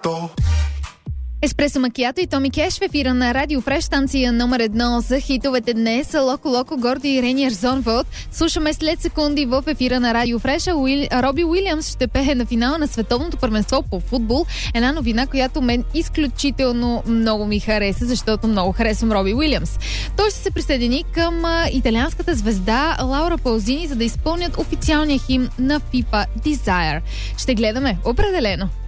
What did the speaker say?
Еспресо Макиато и Томи Кеш в ефира на Радио Фреш, станция номер 1 за хитовете днес. Локо Локо, Горди и Рейниер Зонвод. Слушаме след секунди в ефира на Радио Фреш. Роби Уилямс ще пее на финала на световното първенство по футбол. Една новина, която мен изключително много ми хареса, защото много харесвам Роби Уилямс. Той ще се присъедини към италианската звезда Лаура Паузини, за да изпълнят официалния химн на FIFA Desire. Ще гледаме определено.